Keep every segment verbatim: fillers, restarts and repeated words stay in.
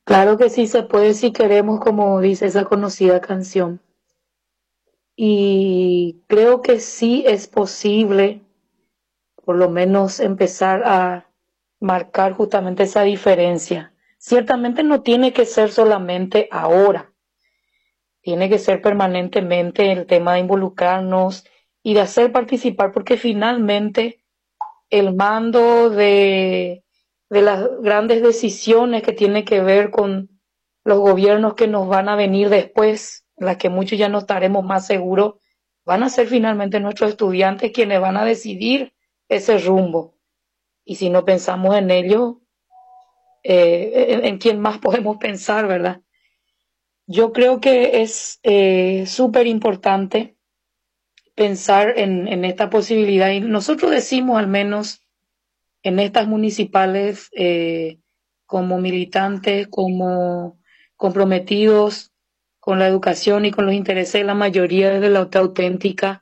Claro que sí se puede si queremos, como dice esa conocida canción. Y creo que sí es posible, por lo menos, empezar a marcar justamente esa diferencia. Ciertamente no tiene que ser solamente ahora, tiene que ser permanentemente el tema de involucrarnos y de hacer participar, porque finalmente el mando de, de las grandes decisiones que tiene que ver con los gobiernos que nos van a venir después, en las que muchos ya no estaremos más seguros, van a ser finalmente nuestros estudiantes quienes van a decidir ese rumbo. Y si no pensamos en ello, eh, en, en quién más podemos pensar, ¿verdad? Yo creo que es eh, súper importante pensar en, en esta posibilidad y nosotros decimos al menos en estas municipales eh, como militantes, como comprometidos con la educación y con los intereses de la mayoría de la auténtica,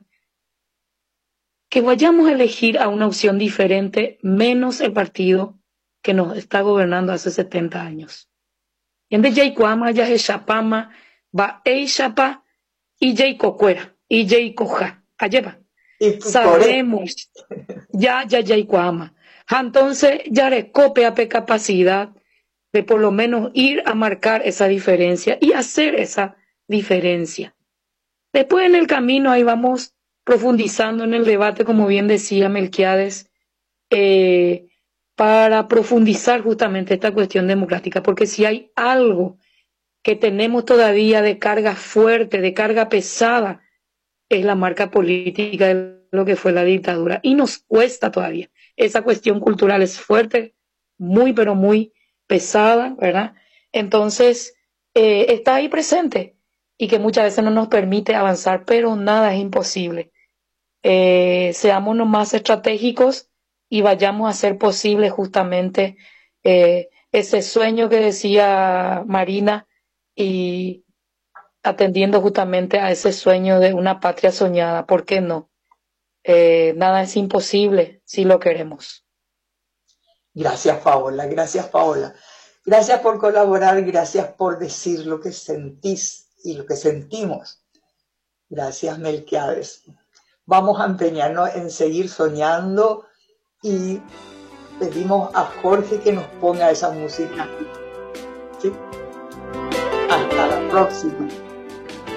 que vayamos a elegir a una opción diferente, menos el partido que nos está gobernando hace setenta años. Yende Yaikwama, Yaje Chapama, Va Eichapa y Yaikocuera, y Yaikoja, Ayeva. Sabemos, ya, ya, Yaikwama. Entonces, ya recope a capacidad de por lo menos ir a marcar esa diferencia y hacer esa diferencia. Después en el camino ahí vamos profundizando en el debate, como bien decía Melquiades, eh, para profundizar justamente esta cuestión democrática, porque si hay algo que tenemos todavía de carga fuerte, de carga pesada, es la marca política de lo que fue la dictadura. Y nos cuesta todavía. Esa cuestión cultural es fuerte, muy, pero muy pesada, ¿verdad? Entonces, eh, está ahí presente y que muchas veces no nos permite avanzar, pero nada es imposible. Eh, seamos más estratégicos y vayamos a hacer posible justamente eh, ese sueño que decía Marina y atendiendo justamente a ese sueño de una patria soñada. ¿Por qué no? Eh, nada es imposible si lo queremos. Gracias, Paola, gracias, Paola. Gracias por colaborar, gracias por decir lo que sentís y lo que sentimos. Gracias, Melquiades. Vamos a empeñarnos en seguir soñando y pedimos a Jorge que nos ponga esa música. ¿Sí? Hasta la próxima.